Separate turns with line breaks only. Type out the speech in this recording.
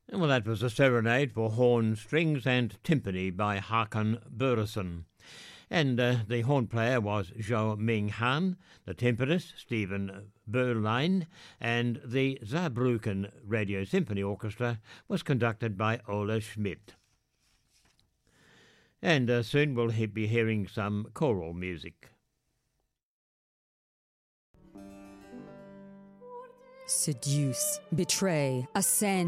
Well, that was a serenade for horn, strings and timpani by Hakan Burleson. And the horn player was Zhou Ming Han, the timpanist Stephen Berlein, and the Saarbrücken Radio Symphony Orchestra was conducted by Ola Schmidt. And soon we'll be hearing some choral music.
Seduce, betray, ascend.